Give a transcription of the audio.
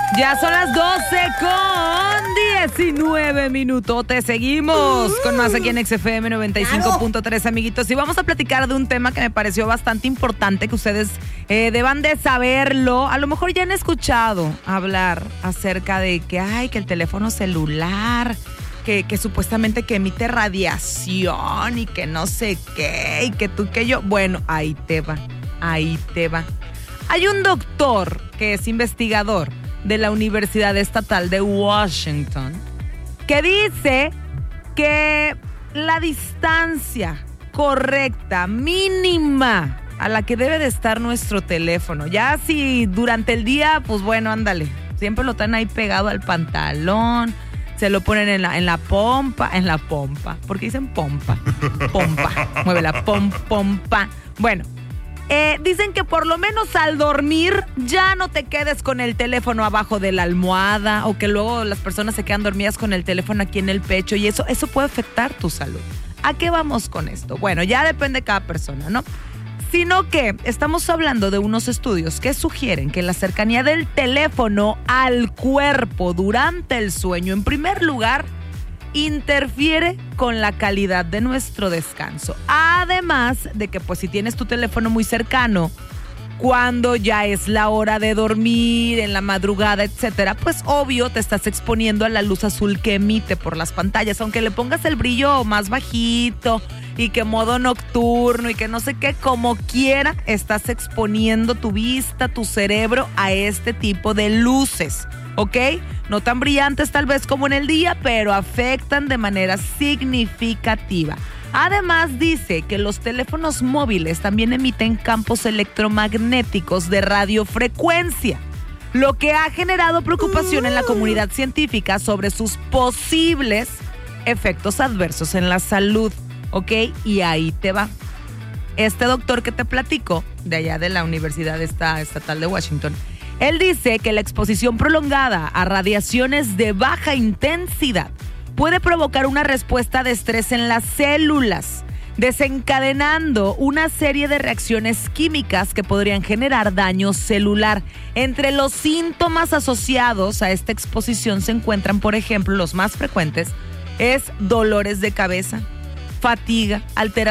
Ya son las 12:19. Te seguimos con más aquí en XFM 95.3, amiguitos. Y vamos a platicar de un tema que me pareció bastante importante, que ustedes deban de saberlo. A lo mejor ya han escuchado hablar acerca de que el teléfono celular, que supuestamente que emite radiación y que no sé qué, y que tú, que yo. Bueno, ahí te va. Hay un doctor que es investigador de la Universidad Estatal de Washington, que dice que la distancia correcta, mínima, a la que debe de estar nuestro teléfono, ya si durante el día, pues bueno, ándale, siempre lo traen ahí pegado al pantalón, se lo ponen en la pompa, porque dicen pompa, mueve la pompa. Bueno, dicen que por lo menos al dormir ya no te quedes con el teléfono abajo de la almohada, o que luego las personas se quedan dormidas con el teléfono aquí en el pecho, y eso puede afectar tu salud. ¿A qué vamos con esto? Bueno, ya depende de cada persona, ¿no? Sino que estamos hablando de unos estudios que sugieren que la cercanía del teléfono al cuerpo durante el sueño, en primer lugar, interfiere con la calidad de nuestro descanso. Además de que, pues, si tienes tu teléfono muy cercano, cuando ya es la hora de dormir, en la madrugada, etcétera, pues obvio te estás exponiendo a la luz azul que emite por las pantallas. Aunque le pongas el brillo más bajito y que modo nocturno y que no sé qué, como quiera, estás exponiendo tu vista, tu cerebro a este tipo de luces, ¿ok? No tan brillantes tal vez como en el día, pero afectan de manera significativa. Además, dice que los teléfonos móviles también emiten campos electromagnéticos de radiofrecuencia, lo que ha generado preocupación en la comunidad científica sobre sus posibles efectos adversos en la salud, ¿ok? Y ahí te va. Este doctor que te platico, de allá de la Universidad Estatal de Washington, él dice que la exposición prolongada a radiaciones de baja intensidad puede provocar una respuesta de estrés en las células, desencadenando una serie de reacciones químicas que podrían generar daño celular. Entre los síntomas asociados a esta exposición se encuentran, por ejemplo, los más frecuentes es dolores de cabeza, fatiga, alteración